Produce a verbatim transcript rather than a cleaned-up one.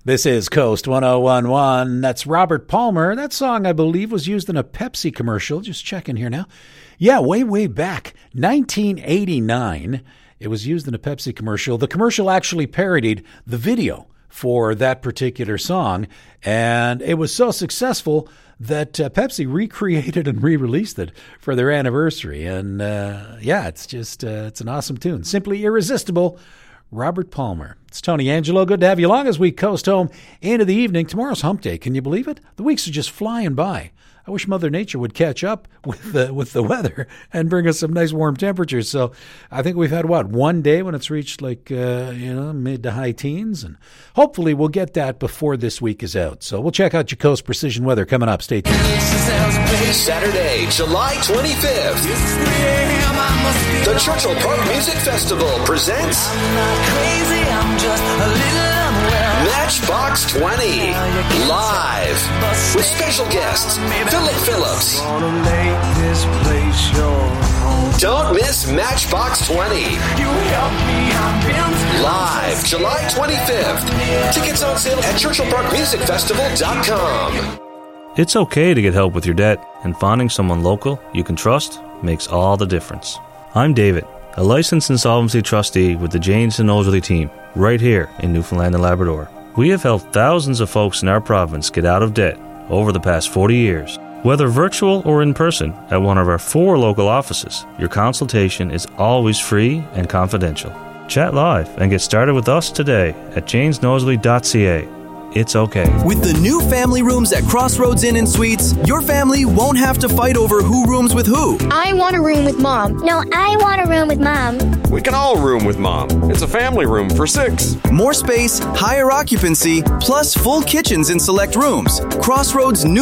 This is Coast one oh one one. That's Robert Palmer. That song, I believe, was used in a Pepsi commercial. Just checking here now. Yeah, way, way back. nineteen eighty-nine. It was used in a Pepsi commercial. The commercial actually parodied the video for that particular song, and it was so successful that uh, Pepsi recreated and re-released it for their anniversary. And uh, yeah, it's just, uh, it's an awesome tune. Simply Irresistible, Robert Palmer. It's Tony Angelo. Good to have you along as we coast home into the evening. Tomorrow's hump day. Can you believe it? The weeks are just flying by. I wish Mother Nature would catch up with the, with the weather and bring us some nice warm temperatures. So I think we've had, what, one day when it's reached like, uh, you know, mid to high teens. And hopefully we'll get that before this week is out. So we'll check out your Coast Precision Weather coming up. Stay tuned. Saturday, July twenty-fifth. The Churchill Park Music Festival presents Matchbox twenty live with special guests Philip Phillips. Don't miss Matchbox twenty live July twenty-fifth. Tickets on sale at churchill park music festival dot com. It's okay to get help with your debt, and finding someone local you can trust makes all the difference. I'm David, a licensed insolvency trustee with the Janes and Nosley team, right here in Newfoundland and Labrador. We have helped thousands of folks in our province get out of debt over the past forty years. Whether virtual or in person at one of our four local offices, your consultation is always free and confidential. Chat live and get started with us today at janes nosley dot c a. It's okay. With the new family rooms at Crossroads Inn and Suites, your family won't have to fight over who rooms with who. I want a room with Mom. No, I want a room with Mom. We can all room with Mom. It's a family room for six. More space, higher occupancy, plus full kitchens in select rooms. Crossroads new